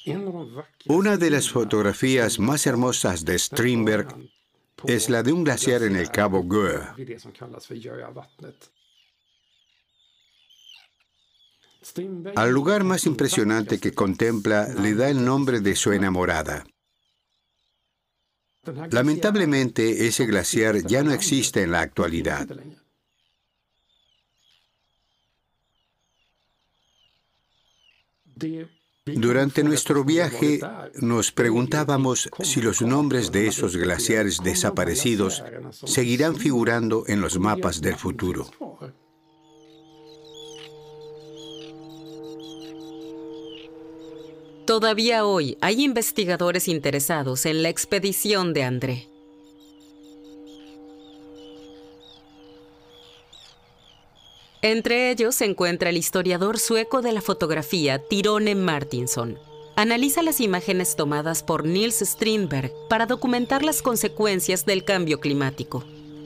Una de las fotografías más hermosas de Strindberg es la de un glaciar en el Cabo Göa. Al lugar más impresionante que contempla le da el nombre de su enamorada. Lamentablemente, ese glaciar ya no existe en la actualidad. Durante nuestro viaje nos preguntábamos si los nombres de esos glaciares desaparecidos seguirán figurando en los mapas del futuro. Todavía hoy hay investigadores interesados en la expedición de André. Entre ellos se encuentra el historiador sueco de la fotografía, Tyrone Martinson. Analiza las imágenes tomadas por Niels Strindberg para documentar las consecuencias del cambio climático.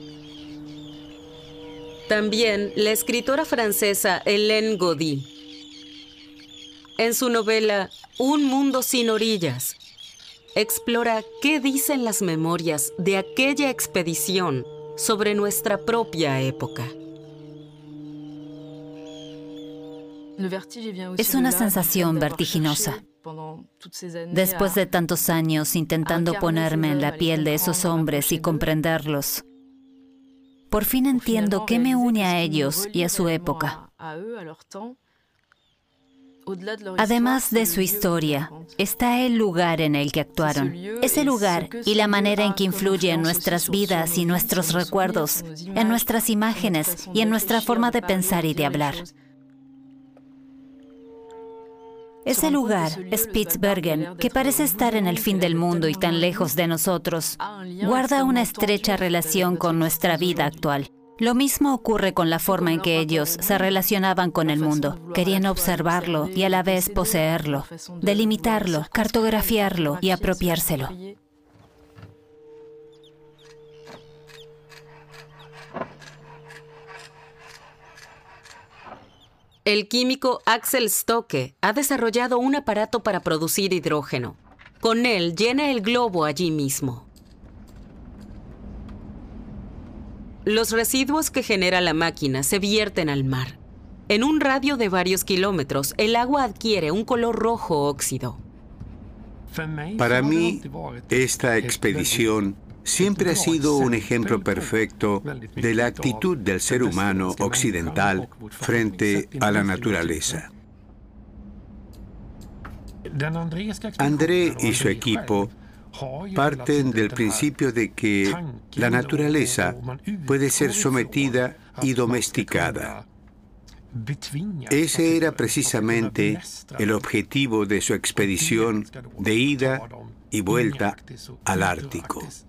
También la escritora francesa Hélène Gaudy. En su novela Un mundo sin orillas, explora qué dicen las memorias de aquella expedición sobre nuestra propia época. Es una sensación vertiginosa. Después de tantos años intentando ponerme en la piel de esos hombres y comprenderlos, por fin entiendo qué me une a ellos y a su época. Además de su historia, está el lugar en el que actuaron. Ese lugar y la manera en que influye en nuestras vidas y nuestros recuerdos, en nuestras imágenes y en nuestra forma de pensar y de hablar. Ese lugar, Spitsbergen, que parece estar en el fin del mundo y tan lejos de nosotros, guarda una estrecha relación con nuestra vida actual. Lo mismo ocurre con la forma en que ellos se relacionaban con el mundo. Querían observarlo y a la vez poseerlo, delimitarlo, cartografiarlo y apropiárselo. El químico Axel Stocke ha desarrollado un aparato para producir hidrógeno. Con él llena el globo allí mismo. Los residuos que genera la máquina se vierten al mar. En un radio de varios kilómetros, el agua adquiere un color rojo óxido. Para mí, esta expedición siempre ha sido un ejemplo perfecto de la actitud del ser humano occidental frente a la naturaleza. André y su equipo parten del principio de que la naturaleza puede ser sometida y domesticada. Ese era precisamente el objetivo de su expedición de ida y vuelta al Ártico.